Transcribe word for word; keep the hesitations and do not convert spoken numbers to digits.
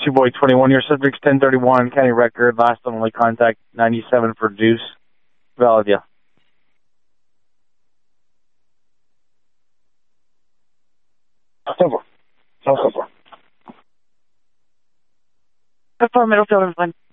two boy twenty-one, your subject's ten thirty-one, county record, last and only contact ninety-seven for Deuce. Valid, yeah. Over. Over. Four Middlefield, one.